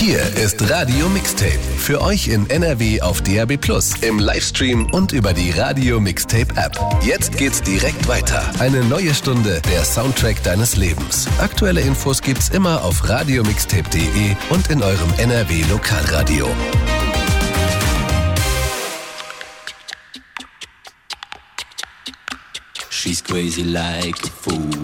Hier ist Radio Mixtape. Für euch in NRW auf DAB+, im Livestream und über die Radio Mixtape App. Jetzt geht's direkt weiter. Eine neue Stunde, der Soundtrack deines Lebens. Aktuelle Infos gibt's immer auf radiomixtape.de und in eurem NRW Lokalradio. She's crazy like a fool.